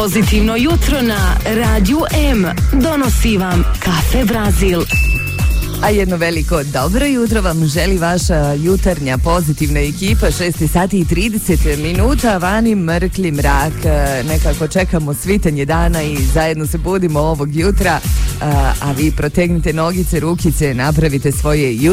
Pozitivno jutro na Radiju M donosi vam Kafe Brazil. A jedno veliko dobro jutro vam želi vaša jutarnja pozitivna ekipa. 6 sati i 30 minuta, vani mrkli mrak. Nekako čekamo svitanje dana i zajedno se budimo ovog jutra. A vi protegnite nogice, rukice, napravite svoje